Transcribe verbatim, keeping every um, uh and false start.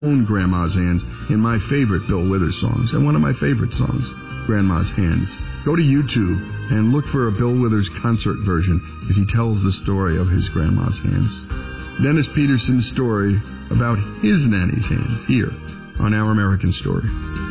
own Grandma's Hands in my favorite Bill Withers songs, and one of my favorite songs, Grandma's Hands. Go to YouTube and look for a Bill Withers concert version as he tells the story of his grandma's hands. Dennis Peterson's story about his nanny's hands here on Our American Story.